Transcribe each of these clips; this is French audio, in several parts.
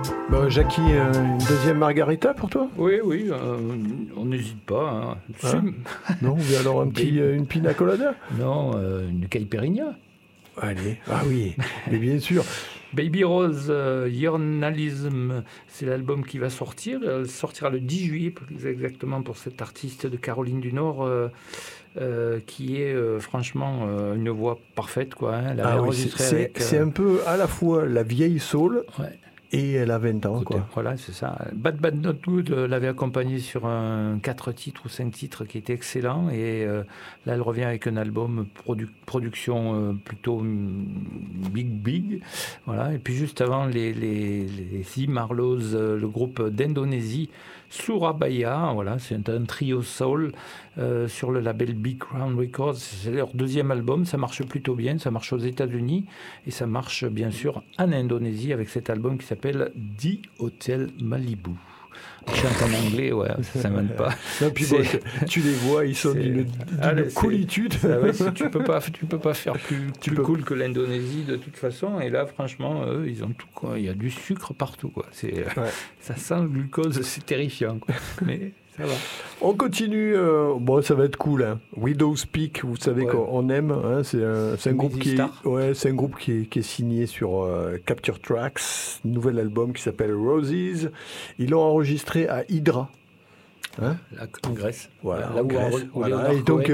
Jackie, une deuxième margarita pour toi? Oui, on n'hésite pas. Hein. Non, ou alors une pina colada? Non, une caipirinha. Allez, oui, mais bien sûr. Baby Rose, Journalism, c'est l'album qui va sortir. Il sortira le 10 juillet, exactement, pour cet artiste de Caroline du Nord, qui est franchement une voix parfaite, quoi. Hein. Elle avait enregistré c'est un peu à la fois la vieille soul. Ouais. Et elle a 20 ans, quoi. Voilà, c'est ça. Bad Not Good l'avait accompagnée sur un 4 titres ou 5 titres qui était excellent. Et là, elle revient avec un album production plutôt big. Voilà. Et puis juste avant, les The Marlows, le groupe d'Indonésie, Surabaya. Voilà, c'est un trio soul sur le label Big Crown Records. C'est leur deuxième album. Ça marche plutôt bien. Ça marche aux États-Unis et ça marche bien sûr en Indonésie avec cet album qui s'appelle The Hotel Malibu. Je chante en anglais, ouais, ça ne m'aide pas. Non, puis tu les vois, ils sont d'une coolitude. Tu peux pas faire plus cool que l'Indonésie de toute façon. Et là, franchement, eux, ils ont tout, quoi. Il y a du sucre partout, quoi. Ça sent le glucose, c'est terrifiant, quoi. Mais ça va. On continue. Ça va être cool. Hein. Widow's Peak, vous savez qu'on aime. Hein, c'est un groupe qui est signé sur Capture Tracks, nouvel album qui s'appelle Roses. Ils l'ont enregistré à Hydra. Hein, en Grèce. Voilà, en Grèce. Voilà. Et donc,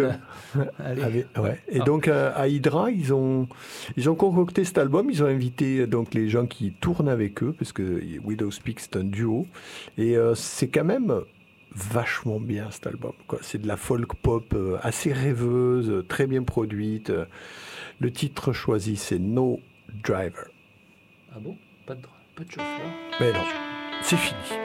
donc à Hydra, ils ont concocté cet album. Ils ont invité donc les gens qui tournent avec eux, parce que Widow's Peak, c'est un duo. Et c'est quand même vachement bien cet album, quoi. C'est de la folk pop assez rêveuse, très bien produite. Le titre choisi, c'est No Driver. Ah bon? Pas de chauffeur? Mais non, c'est fini.